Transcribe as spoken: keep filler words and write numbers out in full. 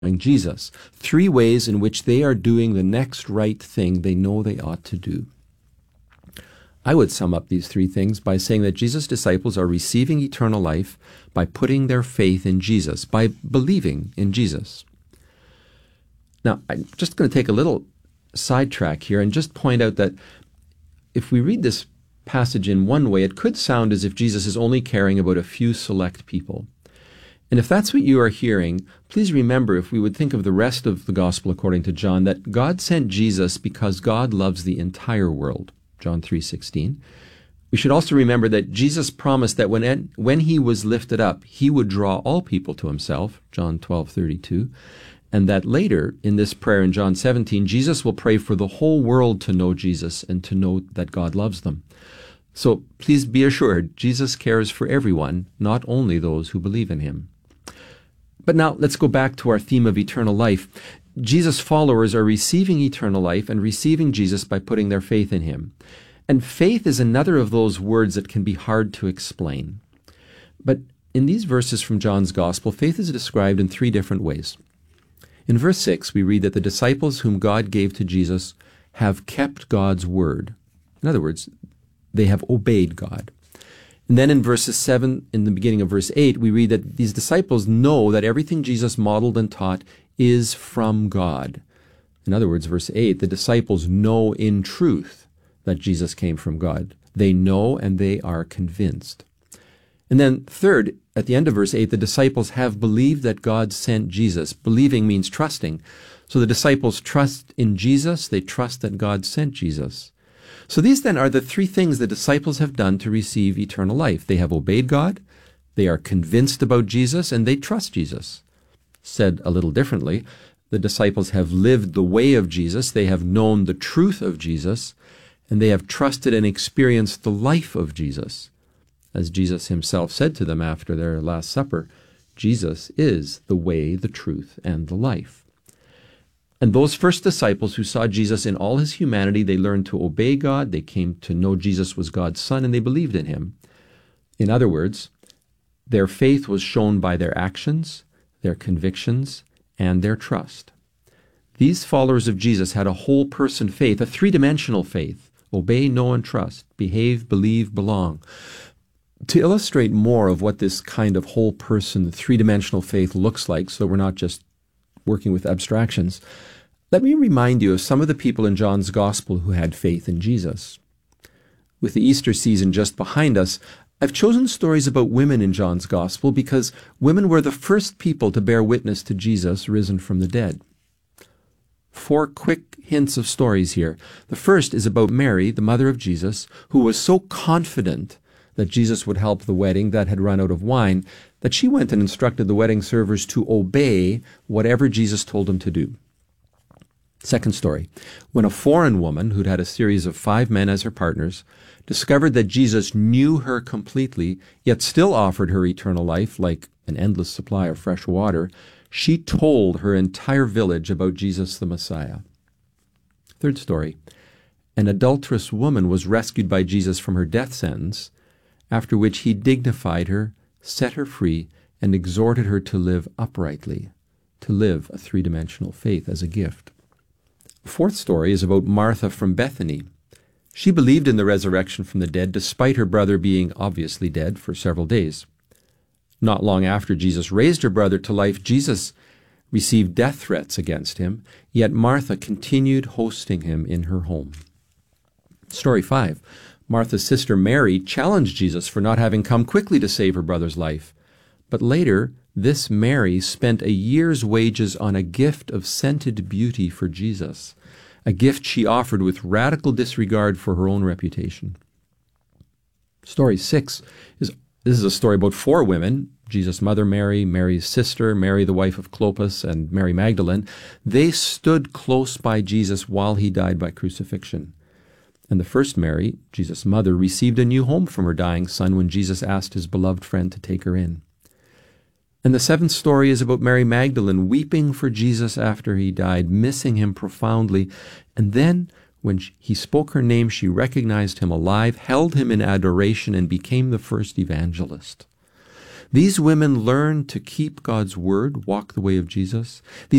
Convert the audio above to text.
Jesus. Three ways in which they are doing the next right thing they know they ought to do. I would sum up these three things by saying that Jesus' disciples are receiving eternal life by putting their faith in Jesus, by believing in Jesus. Now, I'm just going to take a little sidetrack here and just point out that if we read this passage in one way, it could sound as if Jesus is only caring about a few select people. And if that's what you are hearing, please remember, if we would think of the rest of the gospel according to John, that God sent Jesus because God loves the entire world, John three sixteen. We should also remember that Jesus promised that when, when he was lifted up, he would draw all people to himself, John twelve thirty-two, and that later in this prayer in John seventeen, Jesus will pray for the whole world to know Jesus and to know that God loves them. So please be assured, Jesus cares for everyone, not only those who believe in him. But now let's go back to our theme of eternal life. Jesus' followers are receiving eternal life and receiving Jesus by putting their faith in him. And faith is another of those words that can be hard to explain. But in these verses from John's Gospel, faith is described in three different ways. In verse six, we read that the disciples whom God gave to Jesus have kept God's word. In other words, they have obeyed God. And then in verses seven, in the beginning of verse eight, we read that these disciples know that everything Jesus modeled and taught is from God. In other words, verse eight, the disciples know in truth that Jesus came from God. They know and they are convinced. And then third, at the end of verse eight, the disciples have believed that God sent Jesus. Believing means trusting. So the disciples trust in Jesus. They trust that God sent Jesus. So these then are the three things the disciples have done to receive eternal life. They have obeyed God, they are convinced about Jesus, and they trust Jesus. Said a little differently, the disciples have lived the way of Jesus, they have known the truth of Jesus, and they have trusted and experienced the life of Jesus. As Jesus himself said to them after their Last Supper, Jesus is the way, the truth, and the life. And those first disciples who saw Jesus in all his humanity, they learned to obey God, they came to know Jesus was God's Son, and they believed in him. In other words, their faith was shown by their actions, their convictions, and their trust. These followers of Jesus had a whole person faith, a three-dimensional faith. Obey, know, and trust. Behave, believe, belong. To illustrate more of what this kind of whole person, three-dimensional faith looks like, so that we're not just working with abstractions, let me remind you of some of the people in John's Gospel who had faith in Jesus. With the Easter season just behind us, I've chosen stories about women in John's Gospel because women were the first people to bear witness to Jesus risen from the dead. Four quick hints of stories here. The first is about Mary, the mother of Jesus, who was so confident that Jesus would help the wedding that had run out of wine, that she went and instructed the wedding servers to obey whatever Jesus told them to do. Second story, when a foreign woman who'd had a series of five men as her partners discovered that Jesus knew her completely, yet still offered her eternal life like an endless supply of fresh water, she told her entire village about Jesus the Messiah. Third story, an adulterous woman was rescued by Jesus from her death sentence, after which he dignified her, set her free, and exhorted her to live uprightly, to live a three-dimensional faith as a gift. The fourth story is about Martha from Bethany. She believed in the resurrection from the dead, despite her brother being obviously dead for several days. Not long after Jesus raised her brother to life, Jesus received death threats against him, yet Martha continued hosting him in her home. Story five. Martha's sister Mary challenged Jesus for not having come quickly to save her brother's life. But later, this Mary spent a year's wages on a gift of scented beauty for Jesus, a gift she offered with radical disregard for her own reputation. Story six is this is a story about four women, Jesus' mother Mary, Mary's sister, Mary the wife of Clopas, and Mary Magdalene. They stood close by Jesus while he died by crucifixion. And the first Mary, Jesus' mother, received a new home from her dying son when Jesus asked his beloved friend to take her in. And the seventh story is about Mary Magdalene weeping for Jesus after he died, missing him profoundly. And then, when he spoke her name, she recognized him alive, held him in adoration, and became the first evangelist. These women learn to keep God's word, walk the way of Jesus. These